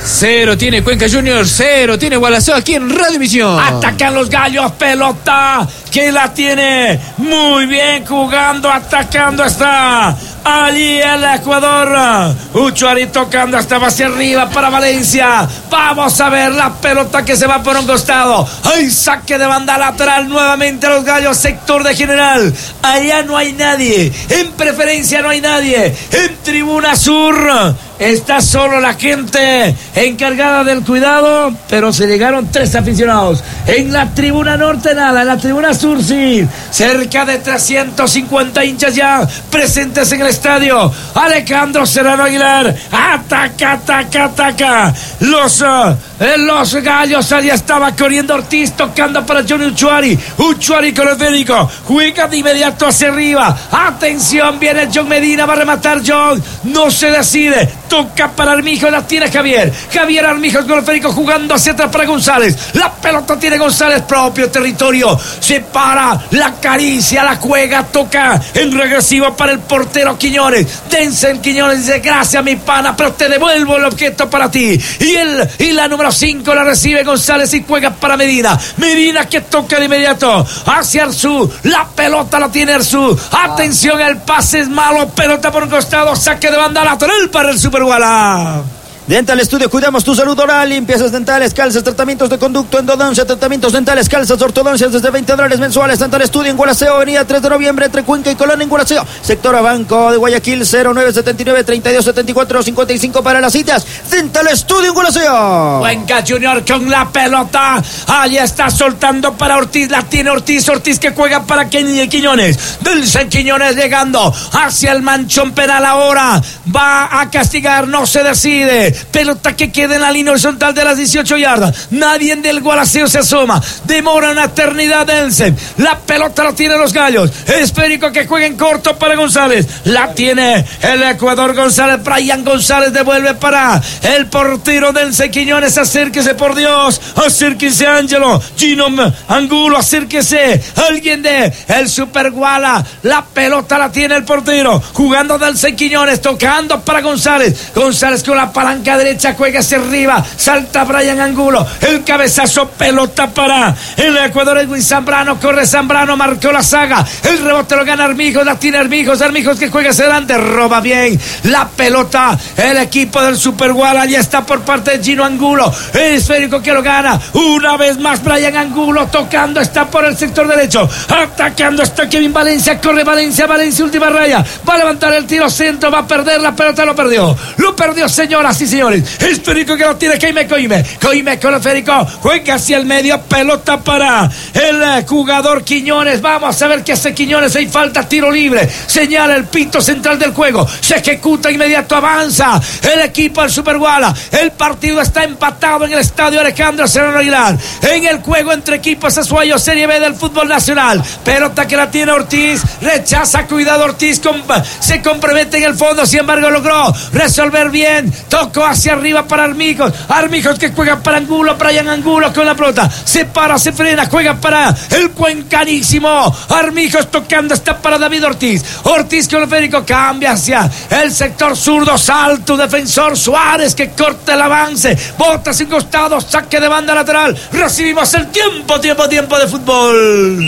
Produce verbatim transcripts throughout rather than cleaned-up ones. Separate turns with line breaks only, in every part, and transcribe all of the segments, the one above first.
Cero tiene Cuenca Juniors, cero tiene Gualaceo aquí en Radio Misión.
Atacan los gallos, pelota que la tiene muy bien jugando, atacando está allí el Ecuador. Uchuari tocando hasta hacia arriba para Valencia. Vamos a ver la pelota que se va por un costado. Hay saque de banda lateral nuevamente a los gallos, sector de general. Allá no hay nadie, en preferencia no hay nadie. En tribuna sur está solo la gente encargada del cuidado, pero se llegaron tres aficionados. En la tribuna norte nada, en la tribuna sur sí. Cerca de trescientos cincuenta hinchas ya presentes en el estadio. Alejandro Serrano Aguilar ataca, ataca, ataca. Los, uh, los gallos, allá estaba corriendo Ortiz, tocando para Johnny Uchuari. Uchuari con el médico, juega de inmediato hacia arriba. Atención, viene John Medina, va a rematar John, no se decide. Toca para Armijos, la tiene Javier. Javier Armijos con el Federico jugando hacia atrás para González. La pelota tiene González, propio territorio. Se para, la acaricia, la juega, toca en regresivo para el portero Quiñones. Denzel Quiñones dice: gracias mi pana, pero te devuelvo el objeto para ti. Y el, y la número cinco la recibe González y juega para Medina. Medina que toca de inmediato hacia Arzú. La pelota la tiene Arzú. Atención, el pase es malo. Pelota por un costado, saque de banda lateral para el Super Guala.
Dental Estudio, cuidamos tu salud oral, limpiezas dentales, calzas, tratamientos de conducto, endodoncia, tratamientos dentales, calzas, ortodoncias desde veinte dólares mensuales. Dental Estudio en Gualaceo, avenida tres de noviembre, entre Cuenca y Colón en Gualaceo. Sector a Banco de Guayaquil, cero nueve siete nueve, treinta y dos setenta y cuatro cincuenta y cinco para las citas. Dental Estudio en Gualaceo.
Cuenca Junior con la pelota, ahí está soltando para Ortiz, la tiene Ortiz, Ortiz que juega para Kenny Quiñones. Dulce Quiñones llegando hacia el manchón penal ahora, va a castigar, no se decide. Pelota que queda en la línea horizontal de las dieciocho yardas. Nadie del Gualaceo se asoma. Demora una eternidad Denzel. La pelota la tiene los gallos. Esférico que juega en corto para González. La tiene el Ecuador González. Brian González devuelve para el portero Denzel Quiñones. Acérquese por Dios. Acérquese Ángelo. Gino Angulo. Acérquese. Alguien de el Super Guala. La pelota la tiene el portero. Jugando Denzel Quiñones. Tocando para González. González con la palanca derecha juega hacia arriba, salta Brian Angulo, el cabezazo, pelota para el Ecuador. Edwin Zambrano, corre Zambrano, marcó la saga, el rebote lo gana Armijos, la tiene Armijos, Armijos que juega hacia adelante, roba bien la pelota, el equipo del Super Guala, ya está por parte de Gino Angulo, el esférico que lo gana, una vez más Brian Angulo, tocando, está por el sector derecho, atacando está Kevin Valencia, corre Valencia, Valencia última raya, va a levantar el tiro centro, va a perder la pelota, lo perdió, lo perdió señoras y señores. El Federico que lo tiene Jaime Coime. Coime con el Federico. Juega hacia el medio. Pelota para el jugador Quiñones. Vamos a ver qué hace Quiñones. Hay falta, tiro libre. Señala el pito central del juego. Se ejecuta inmediato. Avanza el equipo del Super Guala. El partido está empatado en el estadio Alejandro Serrano Aguilar. En el juego entre equipos Azuayo Serie B del fútbol nacional. Pelota que la tiene Ortiz. Rechaza. Cuidado Ortiz. Comp- se compromete en el fondo. Sin embargo logró resolver bien. Tocó hacia arriba para Armijos. Armijos que juega para Angulo. Brian Angulo con la pelota. Se para, se frena. Juega para el cuencanísimo. Armijos tocando. Está para David Ortiz. Ortiz con el Federico. Cambia hacia el sector zurdo. Salto. Defensor Suárez que corta el avance. Bota sin costado. Saque de banda lateral. Recibimos el tiempo, tiempo, tiempo de fútbol.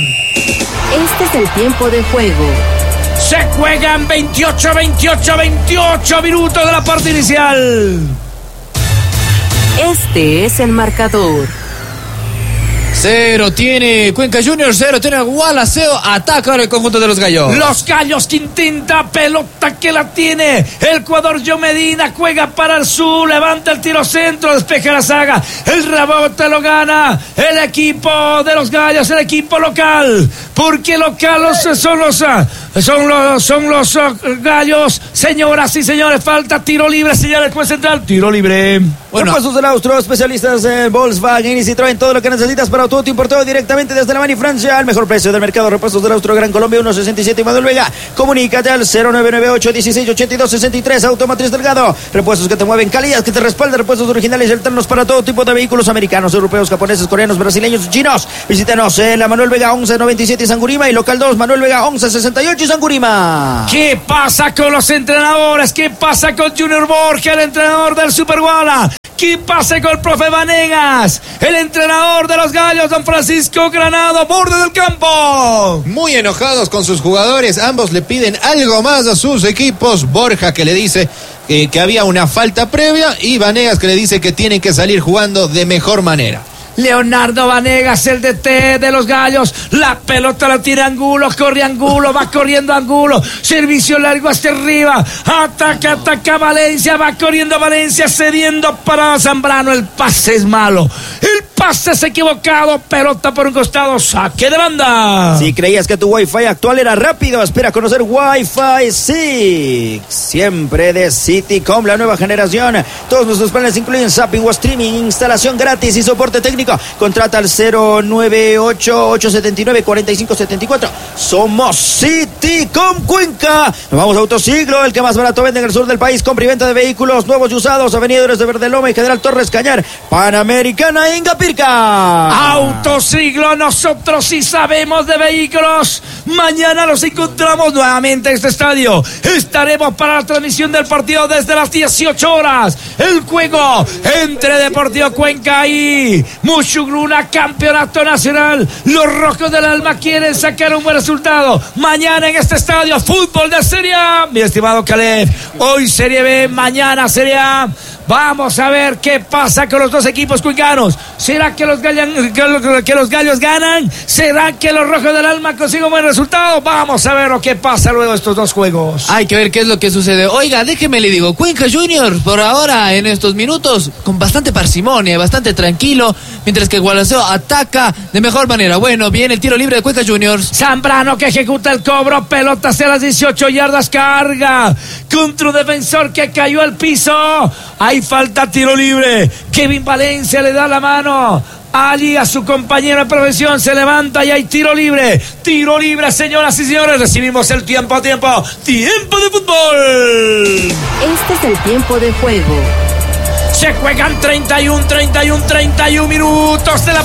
Este es el tiempo de juego.
Se juegan veintiocho, veintiocho, veintiocho minutos de la parte inicial.
Este es el marcador.
Cero tiene Cuenca Juniors, cero tiene Gualaceo. Ataca ahora el conjunto de los gallos.
Los gallos que intenta, pelota que la tiene el Ecuador. Joe Medina juega para el sur, levanta el tiro centro, despeja la saga. El rebote lo gana el equipo de los gallos, el equipo local. Porque locales son los son los son los gallos. Señoras y señores, falta tiro libre, señala el juez central. Tiro libre.
Bueno. Repuestos del Austro, especialistas en Volkswagen y Citroën, todo lo que necesitas para tu auto importado directamente desde Alemania y Francia al mejor precio del mercado. Repuestos del Austro, Gran Colombia, uno sesenta y siete y Manuel Vega. Comunícate al cero nueve nueve ocho, dieciséis, ochenta y dos, sesenta y tres. Automotriz Delgado. Repuestos que te mueven, calidad que te respalda. Repuestos originales y alternos para todo tipo de vehículos americanos, europeos, japoneses, coreanos, brasileños y chinos. Visítanos en la Manuel Vega once noventa y siete y Sangurima y local dos Manuel Vega once sesenta y ocho y Sangurima.
¿Qué pasa con los entrenadores? ¿Qué pasa con Junior Borges, el entrenador del Super Guala? ¿Qué pasa con el profe Vanegas? El entrenador de los Gallos, don Francisco Granado, borde del campo.
Muy enojados con sus jugadores, ambos le piden algo más a sus equipos. Borja que le dice eh, que había una falta previa y Vanegas que le dice que tienen que salir jugando de mejor manera.
Leonardo Vanegas, el D T de los Gallos, la pelota la tira Angulo, corre Angulo, va corriendo Angulo, servicio largo hasta arriba, ataca, ataca Valencia, va corriendo Valencia, cediendo para Zambrano, el pase es malo, el pase es equivocado, pelota por un costado, saque de banda.
Si creías que tu Wi-Fi actual era rápido, espera conocer Wi-Fi Six, siempre de Citycom, la nueva generación. Todos nuestros planes incluyen zapping o streaming, instalación gratis y soporte técnico. Contrata al cero nueve ocho, ocho siete nueve, cuatro cinco siete cuatro. Somos Citycom Cuenca. Nos vamos a Autosiglo, el que más barato vende en el sur del país. Compra y venta de vehículos nuevos y usados. Avenida de Verdeloma y General Torres Cañar. Panamericana Ingapirca.
Autosiglo, nosotros sí sabemos de vehículos. Mañana nos encontramos nuevamente en este estadio. Estaremos para la transmisión del partido desde las dieciocho horas. El juego entre Deportivo Cuenca y Muchugruna, campeonato nacional. Los rojos del alma quieren sacar un buen resultado. Mañana en este estadio, fútbol de Serie A. Mi estimado Caleb, hoy Serie B, mañana Serie A. Vamos a ver qué pasa con los dos equipos cuencanos. ¿Será que los, gallan, que los gallos ganan? ¿Será que los rojos del alma consiguen un buen resultado? Vamos a ver lo que pasa luego de estos dos juegos.
Hay que ver qué es lo que sucede. Oiga, déjeme le digo, Cuenca Juniors por ahora en estos minutos con bastante parsimonia, bastante tranquilo, mientras que Gualaceo ataca de mejor manera. Bueno, viene el tiro libre de Cuenca Juniors.
Zambrano que ejecuta el cobro, pelota hacia las dieciocho yardas, carga contra un defensor que cayó al piso. Hay falta, tiro libre. Kevin Valencia le da la mano allí a su compañero de profesión, se levanta y hay tiro libre. Tiro libre, señoras y señores. Recibimos el tiempo a tiempo. Tiempo de fútbol.
Este es el tiempo de juego.
Se juegan treinta y uno, treinta y uno, treinta y uno minutos de la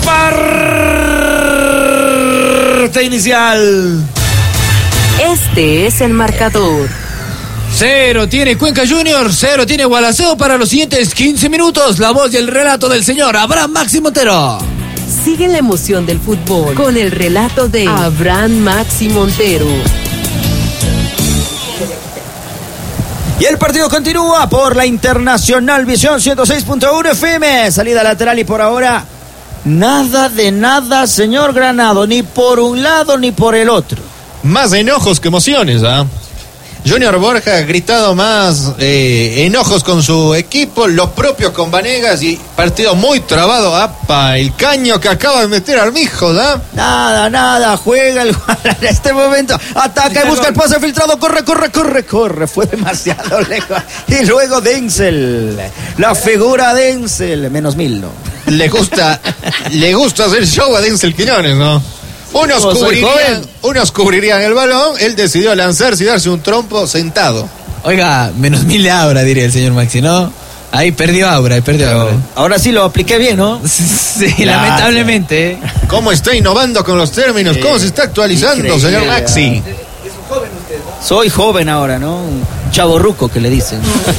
parte inicial.
Este es el marcador.
Cero tiene Cuenca Juniors, cero tiene Gualaceo para los siguientes quince minutos. La voz y el relato del señor Abraham Maxi Montero.
Sigue la emoción del fútbol con el relato de Abraham Maxi Montero.
Y el partido continúa por la Internacional Visión ciento seis punto uno F M. Salida lateral y por ahora nada de nada, señor Granado, ni por un lado ni por el otro.
Más enojos que emociones, ¿ah? ¿eh? Junior Borja ha gritado más eh, enojos con su equipo, los propios con Vanegas, y partido muy trabado. ¡Apa! El caño que acaba de meter Armijo, ¿da?
Nada, nada, juega el en este momento, ataca y busca el pase filtrado, corre, corre, corre, corre, fue demasiado lejos. Y luego Denzel, la figura Denzel, menos mil, ¿no?
Le gusta, le gusta hacer show a Denzel Quiñones, ¿no? Unos,
oh,
cubrirían, unos cubrirían el balón, él decidió lanzarse y darse un trompo sentado.
Oiga, menos mil de aura, diría el señor Maxi, ¿no? Ahí perdió aura, ahí perdió
Pero
aura.
ahora sí lo apliqué bien, ¿no?
Sí,
Gracias.
lamentablemente.
¿Cómo está innovando con los términos?
Sí.
¿Cómo se está actualizando,
Increíble.
señor Maxi?
Soy joven ahora, ¿no? Un chavorruco que le dicen.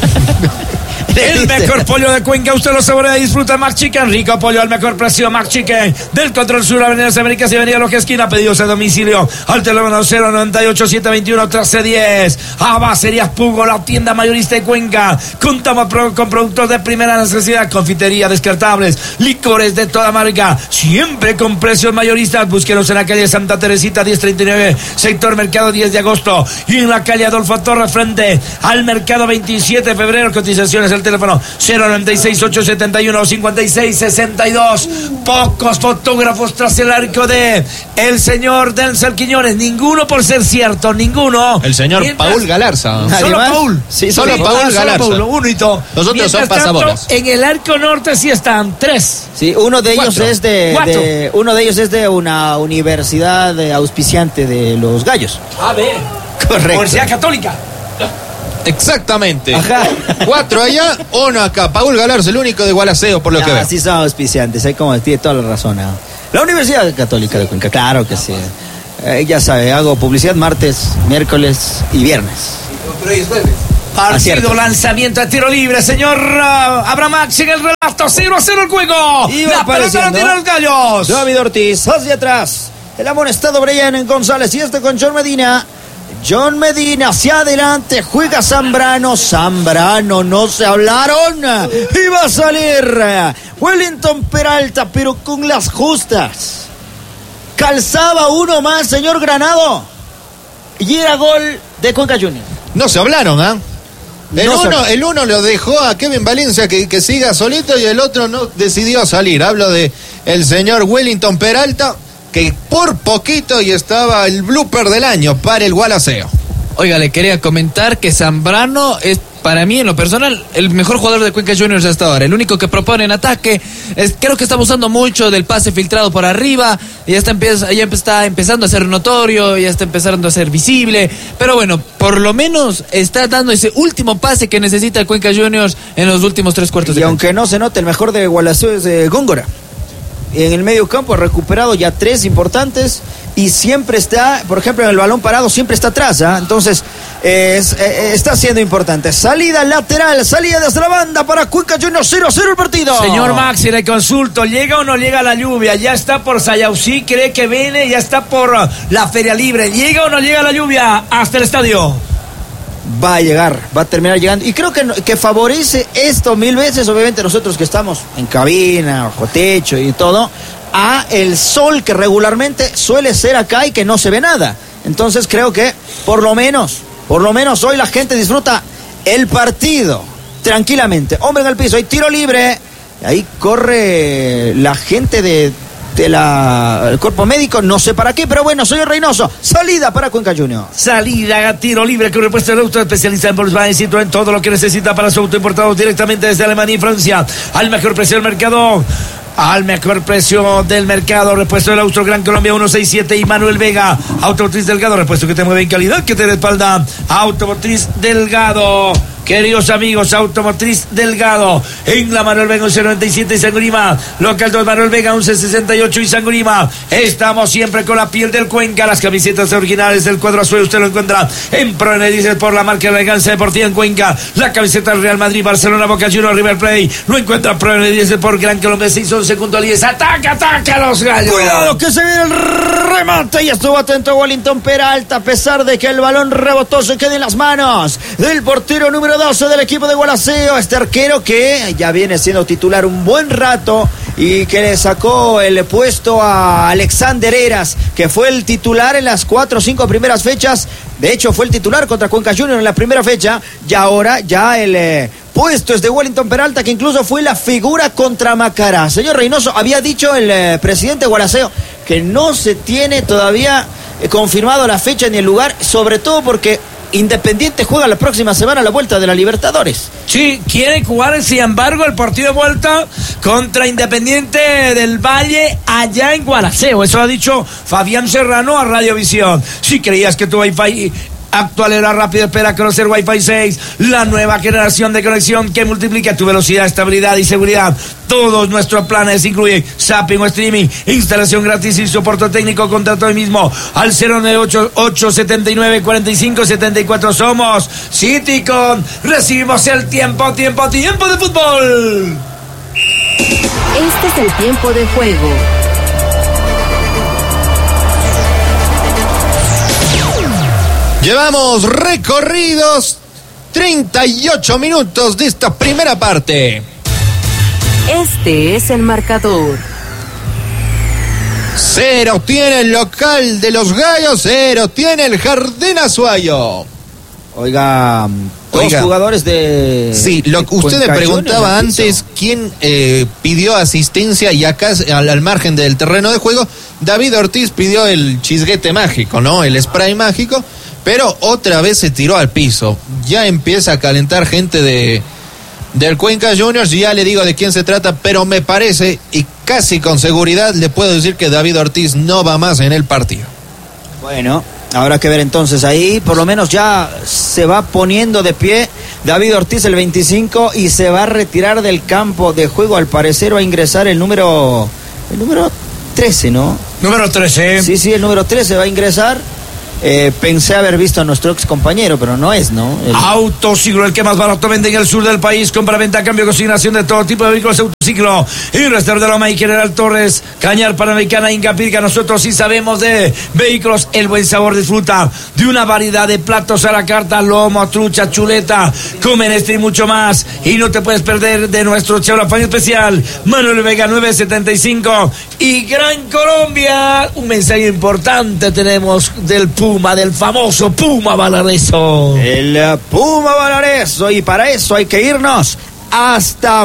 El mejor pollo de Cuenca, usted lo saborea y disfruta. Mac Chicken, rico pollo al mejor precio. Mac Chicken, del Control Sur, Avenida Las Américas y Avenida Loja Esquina. Pedidos a domicilio al teléfono cero noventa y ocho, setecientos veintiuno, trece diez. Abacerías Pugo, la tienda mayorista de Cuenca. Contamos pro, con productos de primera necesidad, confitería, descartables, licores de toda marca, siempre con precios mayoristas. Búsquenos en la calle Santa Teresita diez treinta y nueve, sector Mercado diez de agosto, y en la calle Adolfo Torres frente al Mercado veintisiete de febrero. Cotizaciones al teléfono cero noventa y seis, ocho setenta y uno, cincuenta y seis sesenta y dos. Pocos fotógrafos tras el arco de el señor Denzel Quiñones, ninguno por ser cierto, ninguno.
El señor
Mientras,
Paul Galarza.
Solo
más?
Paul.
Sí,
solo
sí.
Paul
Ah,
Galarza.
Paul, uno y todo.
Los otros son
Mientras tanto,
pasabolas.
en el arco norte sí están tres.
Sí, uno de ellos
Cuatro.
es de,
Cuatro.
de uno de ellos es de una universidad eh, auspiciante de los Gallos.
A ver.
Correcto.
Universidad Católica.
Exactamente.
Ajá.
Cuatro allá, uno acá. Paul Galarza, el único de Gualaceo, por lo que
Ah,
veo.
sí son auspiciantes, hay como tiene toda la razón. ¿no? La Universidad Católica de Cuenca, claro que sí. Eh, ya sabe, hago publicidad martes, miércoles y viernes.
Pero hoy es jueves.
Partido,
Acierto.
lanzamiento de tiro libre, señor uh, Abraham Max en el relato. cero a cero el juego.
Iba
La pelota la tienen los gallos.
David Ortiz hacia atrás. El amonestado Brian González y este con John Medina. John Medina hacia adelante, juega Zambrano. Zambrano, no se hablaron. Iba a salir Wellington Peralta, pero con las justas. Calzaba uno más, señor Granado. Y era gol de Cuenca Junior.
No se hablaron, ¿ah? ¿eh? El,
No se
uno,
hablaron.
el uno lo dejó a Kevin Valencia que, que siga solito y el otro no decidió salir. Hablo de el señor Wellington Peralta, que por poquito y estaba el blooper del año para el Gualaceo.
Oiga, le quería comentar que Zambrano es, para mí, en lo personal, el mejor jugador de Cuenca Juniors hasta ahora. El único que propone en ataque. Es, creo que está abusando mucho del pase filtrado por arriba. Y ya está, empieza, ya está empezando a ser notorio, ya está empezando a ser visible. Pero bueno, por lo menos está dando ese último pase que necesita el Cuenca Juniors en los últimos tres cuartos
Y
de
aunque
cancha.
no se note, el mejor de Gualaceo es eh, Góngora. En el medio campo ha recuperado ya tres importantes y siempre está, por ejemplo, en el balón parado siempre está atrás, ¿eh? Entonces eh, es, eh, está siendo importante. Salida lateral, salida desde la banda para Cuenca Juniors, cero a cero el partido.
Señor Maxi, le consulto, ¿llega o no llega la lluvia? Ya está por Sayausí, cree que viene, ya está por uh, la Feria Libre. ¿Llega o no llega la lluvia hasta el estadio?
Va a llegar, va a terminar llegando. Y creo que, que favorece esto mil veces, obviamente nosotros que estamos en cabina, bajo techo y todo, a el sol que regularmente suele ser acá y que no se ve nada. Entonces creo que por lo menos, por lo menos hoy la gente disfruta el partido tranquilamente. Hombre en el piso, hay tiro libre. Ahí corre la gente de... de la el cuerpo médico, no sé para qué, pero bueno, soy Reynoso. Salida para Cuenca Juniors.
Salida a tiro libre con repuesto del auto, especialista en Volkswagen Citroën, todo lo que necesita para su auto importado directamente desde Alemania y Francia, al mejor precio del mercado. Al mejor precio del mercado, repuesto del Austro Gran Colombia ciento sesenta y siete y Manuel Vega, Automotriz Delgado, repuesto que te mueve en calidad, que te respalda. Automotriz Delgado, queridos amigos, Automotriz Delgado, en la Manuel Vega ciento noventa y siete y Sangurima, local dos Manuel Vega ciento sesenta y ocho y Sangurima. Estamos siempre con la piel del Cuenca, las camisetas originales del cuadro azul, usted lo encuentra en Proene Diesel por la marca de elegancia deportiva en Cuenca. La camiseta del Real Madrid, Barcelona, Boca Juniors, River Plate, lo encuentra en Proene Diesel por Gran Colombia seis once punto diez. Ataca, ataca a los gallos.
Cuidado que se viene el remate y estuvo atento Wellington Peralta, a pesar de que el balón rebotó, se queda en las manos del portero número doce del equipo de Gualaceo, este arquero que ya viene siendo titular un buen rato y que le sacó el puesto a Alexander Heras, que fue el titular en las cuatro o cinco primeras fechas. De hecho fue el titular contra Cuenca Juniors en la primera fecha y ahora ya el eh, puesto es de Wellington Peralta, que incluso fue la figura contra Macará. Señor Reynoso, había dicho el eh, presidente Gualaceo que no se tiene todavía eh, confirmado la fecha ni el lugar, sobre todo porque Independiente juega la próxima semana la vuelta de la Libertadores.
Sí, quiere jugar, sin embargo, el partido de vuelta contra Independiente del Valle allá en Gualaceo. Eso ha dicho Fabián Serrano a Radiovisión. Si creías que tu Wi-Fi actual era rápido, espera conocer Wi-Fi seis, la nueva generación de conexión que multiplica tu velocidad, estabilidad y seguridad. Todos nuestros planes incluyen zapping o streaming, instalación gratis y soporte técnico. Contrata hoy mismo al cero nueve ocho ocho siete nueve cuatro cinco siete cuatro. Somos Citycon. Recibimos el tiempo, tiempo, tiempo de fútbol.
Este es el tiempo de juego.
Llevamos recorridos treinta y ocho minutos de esta primera parte.
Este es el marcador.
Cero tiene el local de los Gallos, cero tiene el Jardín Azuayo.
Oiga, dos
Oiga.
jugadores de...
Sí, lo que usted me
Cuenca
preguntaba
Juniors en el
antes,
piso.
¿quién eh, pidió asistencia? Y acá, al, al margen del terreno de juego, David Ortiz pidió el chisguete mágico, ¿no? El spray mágico, pero otra vez se tiró al piso. Ya empieza a calentar gente de del Cuenca Juniors, y ya le digo de quién se trata, pero me parece, y casi con seguridad, le puedo decir que David Ortiz no va más en el partido.
Bueno, habrá que ver entonces ahí, por lo menos ya se va poniendo de pie David Ortiz, el veinticinco, y se va a retirar del campo de juego. Al parecer va a ingresar el número el número trece, ¿no?
Número trece.
Sí, sí, el número trece va a ingresar. Eh, pensé haber visto a nuestro ex compañero, pero no es, ¿no? El...
Autociclo, el que más barato vende en el sur del país. Compra, venta, cambio, consignación de todo tipo de vehículos. Autociclo. Y Restaurante de Loma y General Torres, Cañar, Panamericana, Inca Pirca. Nosotros sí sabemos de vehículos. El buen sabor disfruta de una variedad de platos a la carta: lomo, trucha, chuleta, comen este y mucho más. Y no te puedes perder de nuestro chaulafán especial Manuel Vega nueve setenta y cinco y Gran Colombia. Un mensaje importante tenemos del Puma, del famoso Puma Valareso.
El uh, Puma Valareso, y para eso hay que irnos hasta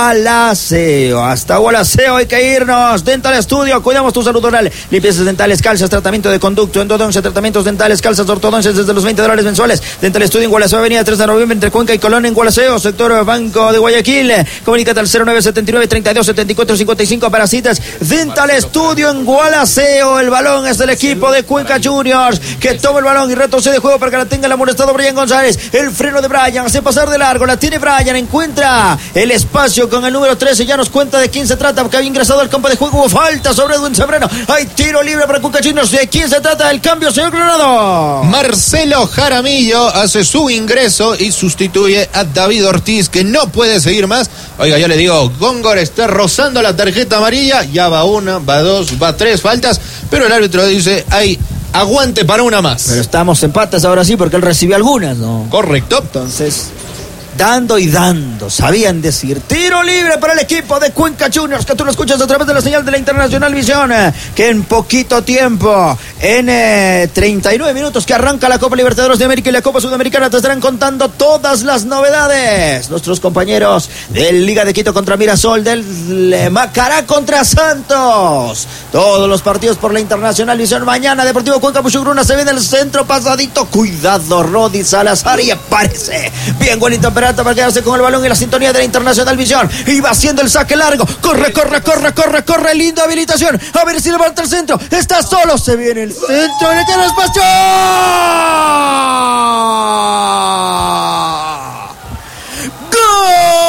Gualaceo, hasta Gualaceo hay que irnos. Dental Studio, cuidamos tu salud oral, limpiezas dentales, calzas, tratamiento de conducto, endodoncia, tratamientos dentales, calzas, ortodoncias desde los veinte dólares mensuales. Dental Studio en Gualaceo, avenida tres de noviembre entre Cuenca y Colón en Gualaceo, sector Banco de Guayaquil. Comunícate al cero nueve setenta y nueve, treinta y dos, setenta y cuatro, cincuenta y cinco para citas. Dental Studio en Gualaceo. El balón es del equipo de Cuenca Juniors, que toma el balón y retrocede juego para que la tenga el amonestado Brian González. El freno de Brian, hace pasar de largo, la tiene Brian, encuentra el espacio con el número trece, ya nos cuenta de quién se trata, porque había ingresado al campo de juego. Hubo falta sobre Edwin Zambrano, hay tiro libre para Cuenca Juniors. ¿De quién se trata el cambio, señor Coronado?
Marcelo Jaramillo hace su ingreso y sustituye a David Ortiz, que no puede seguir más. Oiga, yo le digo, Góngora está rozando la tarjeta amarilla, ya va una, va dos, va tres faltas, pero el árbitro dice, hay aguante para una más.
Pero estamos empates ahora sí, porque él recibió algunas, ¿no?
Correcto.
Entonces, dando y dando, sabían decir. Tiro libre para el equipo de Cuenca Juniors, que tú lo escuchas a través de la señal de la Internacional Visión, eh, que en poquito tiempo, en eh, treinta y nueve minutos que arranca la Copa Libertadores de América y la Copa Sudamericana, te estarán contando todas las novedades. Nuestros compañeros del Liga de Quito contra Mirasol, del eh, Macará contra Santos. Todos los partidos por la Internacional Visión. Mañana Deportivo Cuenca Puchugruna se viene el centro pasadito. Cuidado, Rodi Salazar, y aparece bien Wellington Peralta para quedarse con el balón en la sintonía de la Internacional Visión. Y va haciendo el saque largo. Corre, corre, corre, corre, corre. Linda habilitación. A ver si levanta el centro. Está solo. Se viene el centro. Le queda espacio.